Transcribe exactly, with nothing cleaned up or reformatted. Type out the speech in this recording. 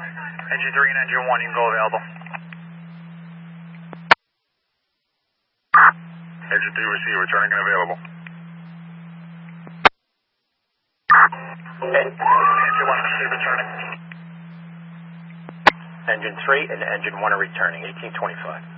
Engine three and engine one, you can go available. Engine three receive, returning and available. Engine one receive, returning. Engine three and engine one are returning, eighteen twenty-five.